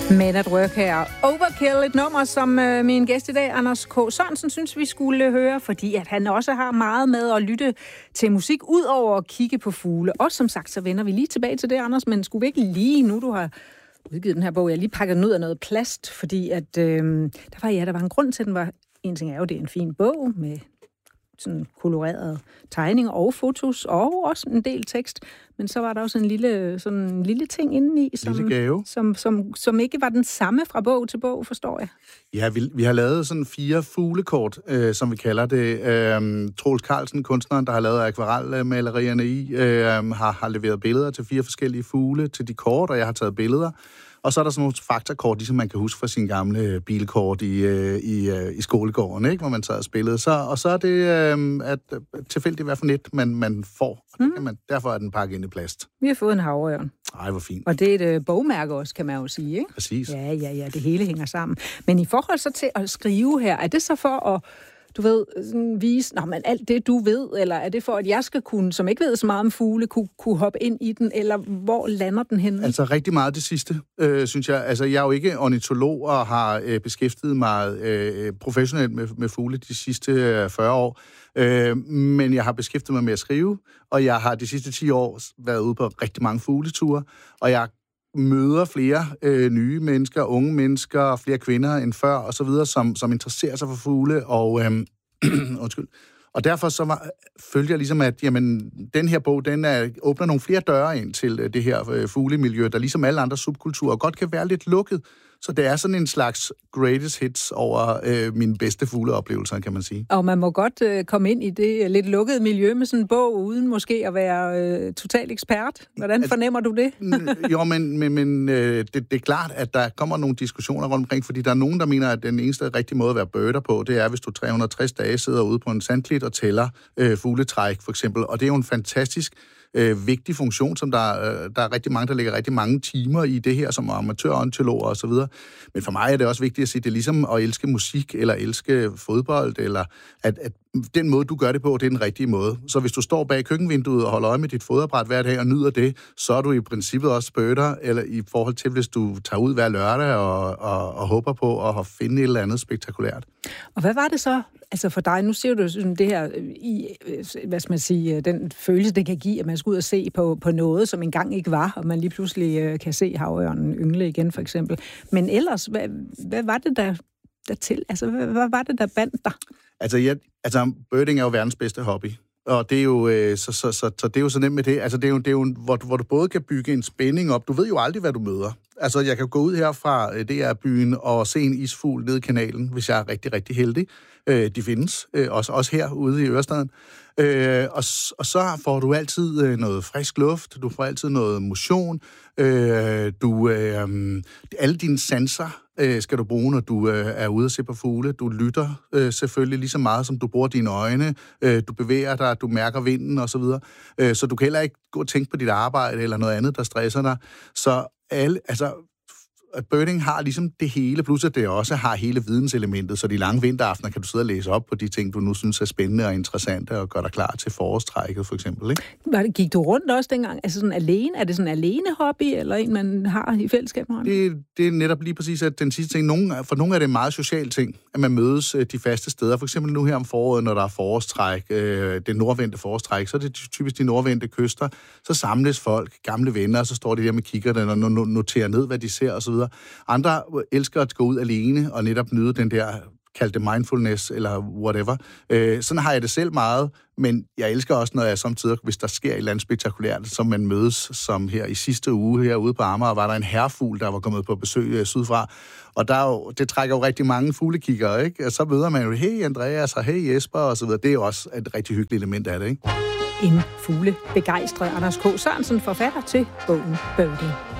Men at Work her. Overkill, et nummer, som min gæst i dag, Anders K. Sørensen, synes, vi skulle høre, fordi at han også har meget med at lytte til musik, ud over at kigge på fugle. Og som sagt, så vender vi lige tilbage til det, Anders, men skulle vi ikke lige, nu du har udgivet den her bog, jeg lige pakket den ud af noget plast, fordi at der var en grund til, at den var, en ting er jo, det er en fin bog med sådan kolorerede tegninger og fotos, og også en del tekst. Men så var der også en lille ting indeni, som ikke var den samme fra bog til bog, forstår jeg. Ja, vi har lavet sådan 4 fuglekort, som vi kalder det. Troels Carlsen, kunstneren, der har lavet akvarelmalerierne i, har leveret billeder til 4 forskellige fugle til de kort, og jeg har taget billeder. Og så er der sådan nogle faktakort, ligesom man kan huske fra sine gamle bilkort i skolegården, ikke? Hvor man sad og spillede. Og så er det at tilfældigt, hvad for net man får. Og derfor er den pakket ind i plast. Vi har fået en havørn. Ej, hvor fint. Og det er et bogmærke også, kan man jo sige, ikke? Præcis. Ja, det hele hænger sammen. Men i forhold så til at skrive her, er det så for at sådan vise, men alt det, du ved, eller er det for, at jeg skal kunne, som ikke ved så meget om fugle, kunne hoppe ind i den, eller hvor lander den henne? Altså rigtig meget det sidste, synes jeg. Altså, jeg er jo ikke ornitolog og har beskæftiget mig professionelt med fugle de sidste 40 år, men jeg har beskæftiget mig med at skrive, og jeg har de sidste 10 år været ude på rigtig mange fugleture, og jeg møder flere nye mennesker, unge mennesker, flere kvinder end før, og så videre, som interesserer sig for fugle, og undskyld. Og derfor så følger jeg ligesom, at jamen, den her bog, åbner nogle flere døre ind til det her fuglemiljø, der ligesom alle andre subkulturer godt kan være lidt lukket. Så det er sådan en slags greatest hits over mine bedste fugleoplevelser, kan man sige. Og man må godt komme ind i det lidt lukkede miljø med sådan en bog, uden måske at være total ekspert. Hvordan fornemmer du det? Jo, men det er klart, at der kommer nogle diskussioner rundt omkring, fordi der er nogen, der mener, at den eneste rigtige måde at være birder på, det er, hvis du 360 dage sidder ude på en sandklit og tæller fugletræk, for eksempel. Og det er jo en fantastisk vigtig funktion, som der er rigtig mange, der lægger rigtig mange timer i det her, som amatørornitologer og så videre. Men for mig er det også vigtigt at sige, det er ligesom at elske musik, eller elske fodbold, eller at den måde, du gør det på, det er den rigtige måde. Så hvis du står bag køkkenvinduet og holder øje med dit foderbræt hver dag og nyder det, så er du i princippet også spurter, eller i forhold til, hvis du tager ud hver lørdag og håber på at finde et eller andet spektakulært. Og hvad var det så, altså for dig, nu ser du sådan det her, hvad skal man sige, den følelse, det kan give, at man skal ud og se på noget, som engang ikke var, og man lige pludselig kan se havørnen yngle igen, for eksempel. Men ellers, hvad var det der til? Altså, hvad var det, der bandt dig? Altså, birding er jo verdens bedste hobby. Og det er jo så det er jo så nemt med det. Altså det er jo hvor du både kan bygge en spænding op. Du ved jo aldrig, hvad du møder. Altså jeg kan gå ud her fra DR-byen og se en isfugl nede i kanalen, hvis jeg er rigtig, rigtig heldig. De findes også herude i Ørestaden. Og så får du altid noget frisk luft. Du får altid noget motion. Alle dine sanser skal du bruge, når du er ude og se på fugle. Du lytter selvfølgelig lige så meget, som du bruger dine øjne. Du bevæger dig, du mærker vinden osv. Så du kan heller ikke gå og tænke på dit arbejde eller noget andet, der stresser dig. Så birding har ligesom det hele, plus at det også har hele videnselementet, så de lange vinteraftener kan du sidde og læse op på de ting, du nu synes er spændende og interessante, og gøre dig klar til forårstrækket, for eksempel, ikke? Gik du rundt også dengang? Altså sådan alene? Er det sådan en alene hobby, eller en, man har i fællesskab med andre? Det er netop lige præcis, at den sidste ting, for nogle er det en meget social ting, at man mødes de faste steder. For eksempel nu her om foråret, når der er forårstræk, det nordvendte forårstræk, så er det typisk de nordvendte kyster, så samles folk, gamle venner, og så står de der med kikkerten og noterer ned, hvad de ser, og så videre. Andre elsker at gå ud alene og netop nyde den der, kald det mindfulness eller whatever. Sådan har jeg det selv meget, men jeg elsker også, når jeg samtidig, hvis der sker et eller andet spektakulært, som man mødes, som her i sidste uge herude på Amager, var der en herrefugl, der var kommet på besøg sydfra, og det trækker jo rigtig mange fuglekiggere, ikke? Og så møder man jo, hey Andreas, og hey Jesper, og så videre. Det er jo også et rigtig hyggeligt element af det, ikke? En fuglebegejstret Anders K. Sørensen, forfatter til bogen Birding.